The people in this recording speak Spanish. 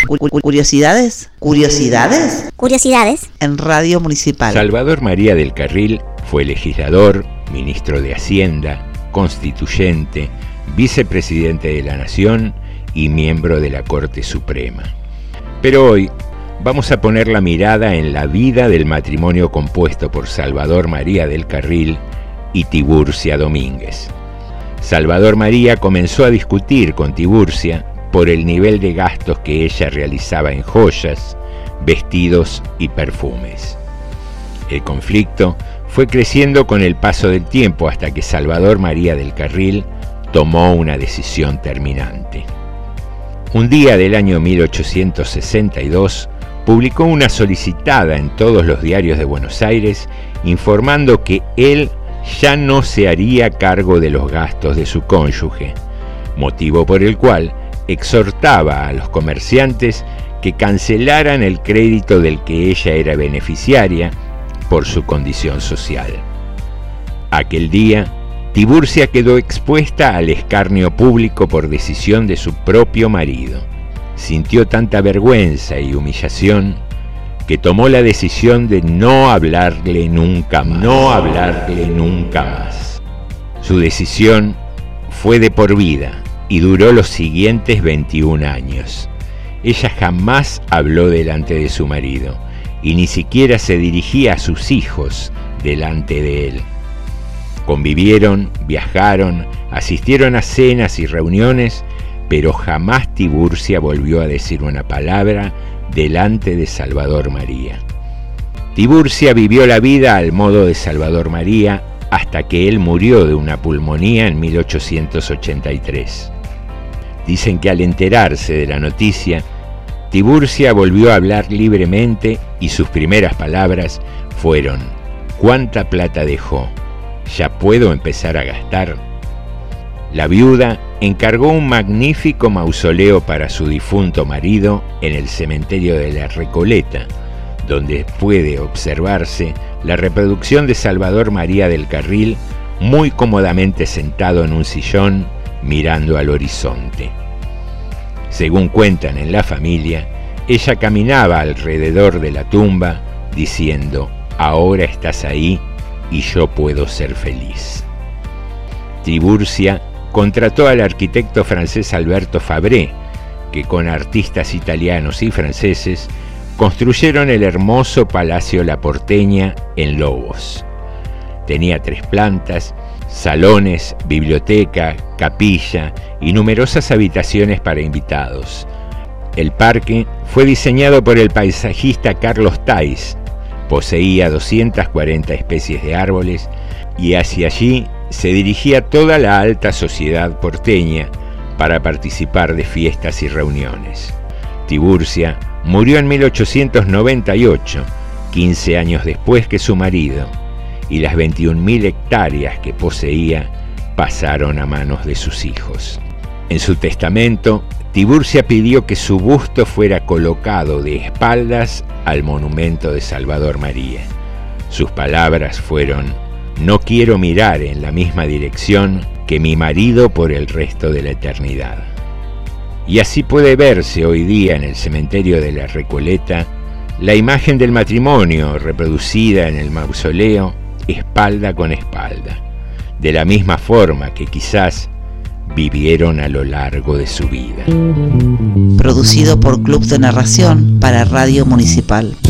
Curiosidades. Curiosidades en Radio Municipal. Salvador María del Carril fue legislador, ministro de Hacienda, constituyente, vicepresidente de la Nación y miembro de la Corte Suprema. Pero hoy vamos a poner la mirada en la vida del matrimonio compuesto por Salvador María del Carril y Tiburcia Domínguez. Salvador María comenzó a discutir con Tiburcia por el nivel de gastos que ella realizaba en joyas, vestidos y perfumes. El conflicto fue creciendo con el paso del tiempo hasta que Salvador María del Carril tomó una decisión terminante. Un día del año 1862 publicó una solicitada en todos los diarios de Buenos Aires informando que él ya no se haría cargo de los gastos de su cónyuge, motivo por el cual exhortaba a los comerciantes que cancelaran el crédito del que ella era beneficiaria por su condición social. Aquel día, Tiburcia quedó expuesta al escarnio público por decisión de su propio marido. Sintió tanta vergüenza y humillación que tomó la decisión de no hablarle nunca más. Su decisión fue de por vida y duró los siguientes 21 años. Ella jamás habló delante de su marido y ni siquiera se dirigía a sus hijos delante de él. Convivieron, viajaron, asistieron a cenas y reuniones, pero jamás Tiburcia volvió a decir una palabra delante de Salvador María. Tiburcia vivió la vida al modo de Salvador María hasta que él murió de una pulmonía en 1883. Dicen que al enterarse de la noticia, Tiburcia volvió a hablar libremente y sus primeras palabras fueron: ¿cuánta plata dejó? ¿Ya puedo empezar a gastar? La viuda encargó un magnífico mausoleo para su difunto marido en el cementerio de la Recoleta, donde puede observarse la reproducción de Salvador María del Carril muy cómodamente sentado en un sillón mirando al horizonte. Según cuentan en la familia, ella caminaba alrededor de la tumba diciendo: ahora estás ahí y yo puedo ser feliz. Tiburcia contrató al arquitecto francés Alberto Fabré, que con artistas italianos y franceses construyeron el hermoso Palacio La Porteña en Lobos. Tenía 3 plantas, salones, biblioteca, capilla y numerosas habitaciones para invitados. El parque fue diseñado por el paisajista Carlos Tais, poseía 240 especies de árboles y hacia allí se dirigía toda la alta sociedad porteña para participar de fiestas y reuniones. Tiburcia murió en 1898, 15 años después que su marido, y las 21.000 hectáreas que poseía pasaron a manos de sus hijos. En su testamento, Tiburcia pidió que su busto fuera colocado de espaldas al monumento de Salvador María. Sus palabras fueron: no quiero mirar en la misma dirección que mi marido por el resto de la eternidad. Y así puede verse hoy día en el cementerio de la Recoleta la imagen del matrimonio reproducida en el mausoleo espalda con espalda, de la misma forma que quizás vivieron a lo largo de su vida. Producido por Club de Narración para Radio Municipal.